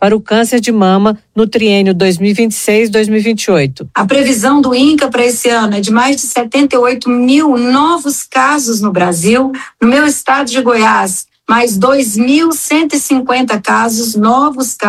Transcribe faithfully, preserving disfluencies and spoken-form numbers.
para o câncer de mama no triênio dois mil e vinte e seis a dois mil e vinte e oito. A previsão do INCA para esse ano é de mais de setenta e oito mil novos casos no Brasil. No meu estado de Goiás, mais dois mil cento e cinquenta casos, novos casos.